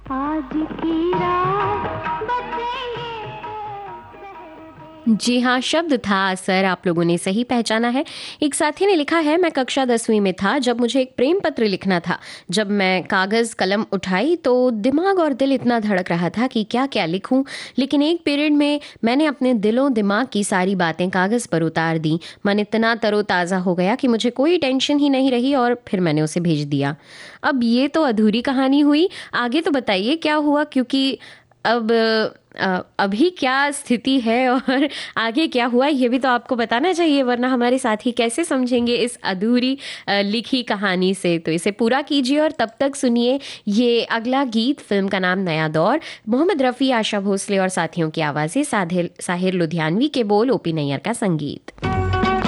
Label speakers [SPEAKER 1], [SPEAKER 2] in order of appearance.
[SPEAKER 1] आज की रात बसेंगे
[SPEAKER 2] जी हाँ, शब्द था असर, आप लोगों ने सही पहचाना है। एक साथी ने लिखा है, मैं कक्षा 10वीं में था जब मुझे एक प्रेम पत्र लिखना था। जब मैं कागज़ कलम उठाई तो दिमाग और दिल इतना धड़क रहा था कि क्या क्या लिखूं। लेकिन एक पीरियड में मैंने अपने दिलों दिमाग की सारी बातें कागज़ पर उतार दी। मन इतना तरोताज़ा हो गया कि मुझे कोई टेंशन ही नहीं रही और फिर मैंने उसे भेज दिया। अब ये तो अधूरी कहानी हुई, आगे तो बताइए क्या हुआ, क्योंकि अब अभी क्या स्थिति है और आगे क्या हुआ ये भी तो आपको बताना चाहिए, वरना हमारे साथी कैसे समझेंगे इस अधूरी लिखी कहानी से। तो इसे पूरा कीजिए और तब तक सुनिए ये अगला गीत। फिल्म का नाम नया दौर, मोहम्मद रफ़ी, आशा भोसले और साथियों की आवाज़ें, साहिर लुधियानवी के बोल, ओपी नैयर का संगीत।